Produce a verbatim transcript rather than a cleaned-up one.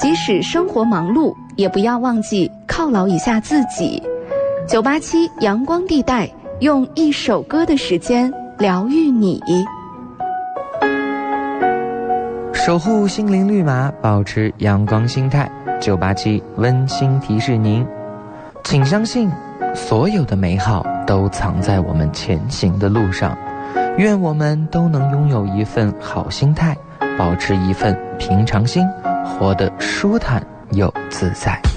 即使生活忙碌，也不要忘记犒劳一下自己。九八七阳光地带，用一首歌的时间疗愈你。 守护心灵绿码，保持阳光心态。九八七温馨提示您，请相信所有的美好都藏在我们前行的路上。愿我们都能拥有一份好心态，保持一份平常心，活得舒坦又自在。